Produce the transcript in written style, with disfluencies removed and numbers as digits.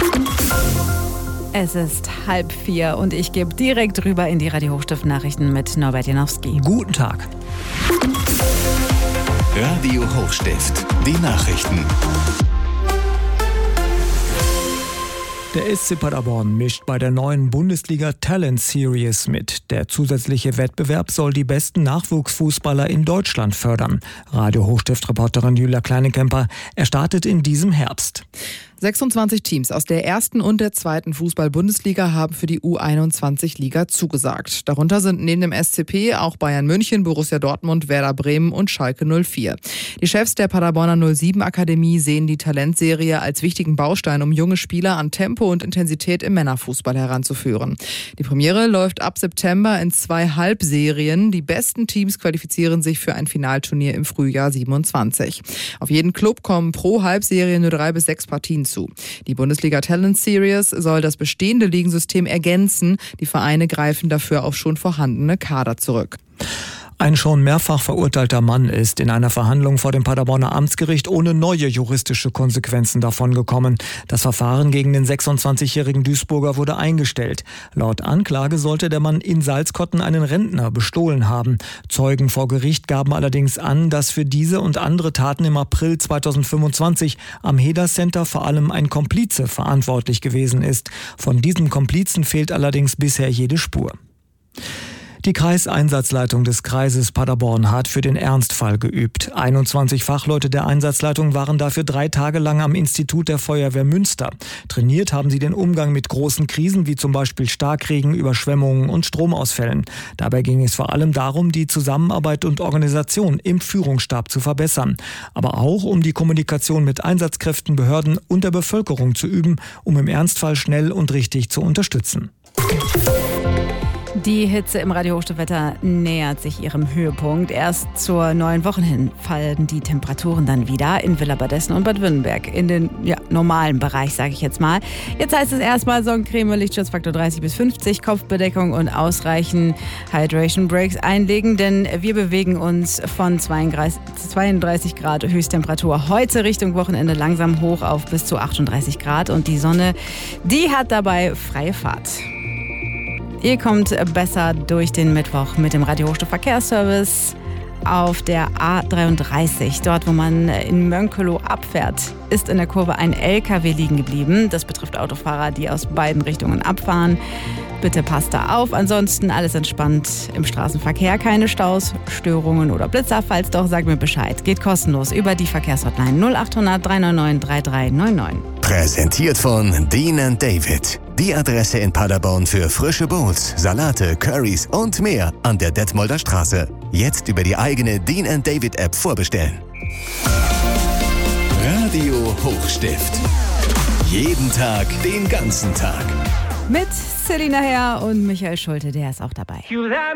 Es ist 3:30 und ich gebe direkt rüber in die Radio Hochstift-Nachrichten mit Norbert Janowski. Guten Tag. Radio Hochstift, die Nachrichten. Der SC Paderborn mischt bei der neuen Bundesliga Talent Series mit. Der zusätzliche Wettbewerb soll die besten Nachwuchsfußballer in Deutschland fördern. Radio Hochstift-Reporterin Julia Kleinekemper, er startet in diesem Herbst. 26 Teams aus der ersten und der zweiten Fußball-Bundesliga haben für die U21-Liga zugesagt. Darunter sind neben dem SCP auch Bayern München, Borussia Dortmund, Werder Bremen und Schalke 04. Die Chefs der Paderborner 07-Akademie sehen die Talentserie als wichtigen Baustein, um junge Spieler an Tempo und Intensität im Männerfußball heranzuführen. Die Premiere läuft ab September in 2 Halbserien. Die besten Teams qualifizieren sich für ein Finalturnier im Frühjahr 27. Auf jeden Club kommen pro Halbserie nur 3 bis 6 Partien zu. Die Bundesliga Talent Series soll das bestehende Ligensystem ergänzen. Die Vereine greifen dafür auf schon vorhandene Kader zurück. Ein schon mehrfach verurteilter Mann ist in einer Verhandlung vor dem Paderborner Amtsgericht ohne neue juristische Konsequenzen davongekommen. Das Verfahren gegen den 26-jährigen Duisburger wurde eingestellt. Laut Anklage sollte der Mann in Salzkotten einen Rentner bestohlen haben. Zeugen vor Gericht gaben allerdings an, dass für diese und andere Taten im April 2025 am Heder Center vor allem ein Komplize verantwortlich gewesen ist. Von diesem Komplizen fehlt allerdings bisher jede Spur. Die Kreiseinsatzleitung des Kreises Paderborn hat für den Ernstfall geübt. 21 Fachleute der Einsatzleitung waren dafür 3 Tage lang am Institut der Feuerwehr Münster. Trainiert haben sie den Umgang mit großen Krisen wie zum Beispiel Starkregen, Überschwemmungen und Stromausfällen. Dabei ging es vor allem darum, die Zusammenarbeit und Organisation im Führungsstab zu verbessern. Aber auch um die Kommunikation mit Einsatzkräften, Behörden und der Bevölkerung zu üben, um im Ernstfall schnell und richtig zu unterstützen. Die Hitze im Radio Hochstift-Wetter nähert sich ihrem Höhepunkt. Erst zur neuen Woche hin fallen die Temperaturen dann wieder in Villa Bad Essen und Bad Württemberg in den normalen Bereich, sage ich jetzt mal. Jetzt heißt es erstmal Sonnencreme, Lichtschutzfaktor 30 bis 50, Kopfbedeckung und ausreichend Hydration Breaks einlegen, denn wir bewegen uns von 32 Grad Höchsttemperatur heute Richtung Wochenende langsam hoch auf bis zu 38 Grad und die Sonne, die hat dabei freie Fahrt. Ihr kommt besser durch den Mittwoch mit dem Radio Hochstift Verkehrsservice auf der A33. Dort, wo man in Mönkelow abfährt, ist in der Kurve ein LKW liegen geblieben. Das betrifft Autofahrer, die aus beiden Richtungen abfahren. Bitte passt da auf. Ansonsten alles entspannt im Straßenverkehr. Keine Staus, Störungen oder Blitzer. Falls doch, sagt mir Bescheid. Geht kostenlos über die Verkehrshotline 0800 399 3399. Präsentiert von Dean & David. Die Adresse in Paderborn für frische Bowls, Salate, Currys und mehr an der Detmolder Straße. Jetzt über die eigene Dean & David App vorbestellen. Radio Hochstift. Jeden Tag, den ganzen Tag. Mit Selina Herr und Michael Schulte, der ist auch dabei.